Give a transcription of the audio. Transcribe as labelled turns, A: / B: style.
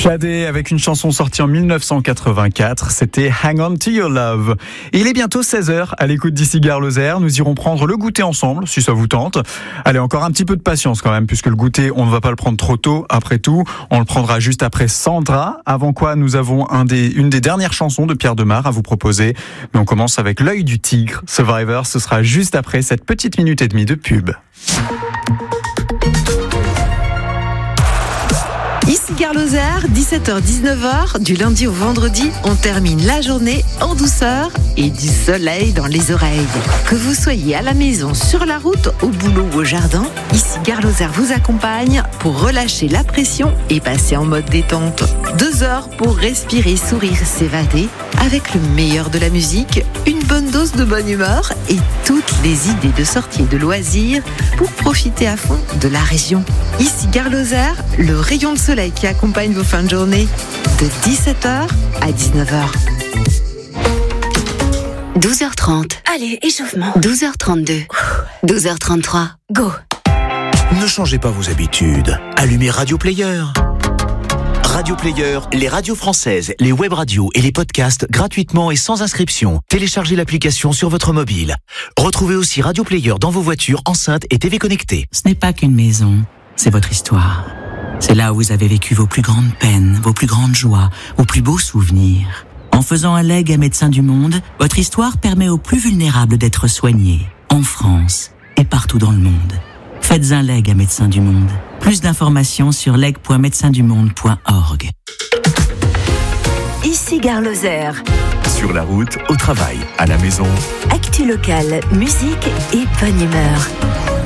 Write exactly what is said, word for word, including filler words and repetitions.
A: Shadé avec une chanson sortie en dix-neuf cent quatre-vingt-quatre, c'était Hang On To Your Love. Et il est bientôt seize heures à l'écoute d'ici Gare Lozère. Nous irons prendre le goûter ensemble, si ça vous tente. Allez, encore un petit peu de patience quand même, puisque le goûter, on ne va pas le prendre trop tôt. Après tout, on le prendra juste après Sandra. Avant quoi, nous avons un des, une des dernières chansons de Pierre Demar à vous proposer. Mais on commence avec L'œil du tigre. Survivor, ce sera juste après cette petite minute et demie de pub.
B: Ici Gare Lozère, dix-sept heures dix-neuf heures, du lundi au vendredi, on termine la journée en douceur et du soleil dans les oreilles. Que vous soyez à la maison, sur la route, au boulot ou au jardin, ici Gare Lozère vous accompagne pour relâcher la pression et passer en mode détente. Deux heures pour respirer, sourire, s'évader avec le meilleur de la musique, une bonne dose de bonne humeur et toutes les idées de sortie et de loisirs pour profiter à fond de la région. Ici Gare Lozère, le rayon de soleil qui accompagne vos fins de journée de dix-sept heures à dix-neuf heures.
C: douze heures trente.
D: Allez, échauffement.
C: douze heures trente-deux. douze heures trente-trois.
D: Go.
E: Ne changez pas vos habitudes. Allumez Radio Player. Radio Player, les radios françaises, les web radios et les podcasts gratuitement et sans inscription. Téléchargez l'application sur votre mobile. Retrouvez aussi Radio Player dans vos voitures, enceintes et T V connectées.
F: Ce n'est pas qu'une maison, c'est votre histoire. C'est là où vous avez vécu vos plus grandes peines, vos plus grandes joies, vos plus beaux souvenirs. En faisant un legs à Médecins du Monde, votre histoire permet aux plus vulnérables d'être soignés, en France et partout dans le monde. Faites un legs à Médecins du Monde. Plus d'informations sur leg point médecins du monde point org.
D: Ici Gare Lozère.
G: Sur la route, au travail, à la maison.
D: Actu locale, musique et bonne humeur.